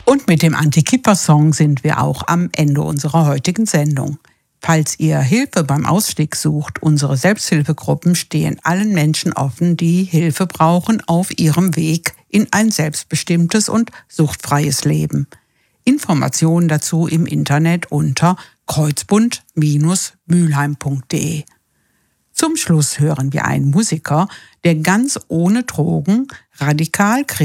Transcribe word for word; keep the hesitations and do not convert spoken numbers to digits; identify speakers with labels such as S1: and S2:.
S1: Und mit dem Anti-Kipper-Song sind wir auch am Ende unserer heutigen Sendung. Falls ihr Hilfe beim Ausstieg sucht, unsere Selbsthilfegruppen stehen allen Menschen offen, die Hilfe brauchen auf ihrem Weg in ein selbstbestimmtes und suchtfreies Leben. Informationen dazu im Internet unter kreuzbund Bindestrich mülheim punkt de. Zum Schluss hören wir einen Musiker, der ganz ohne Drogen radikal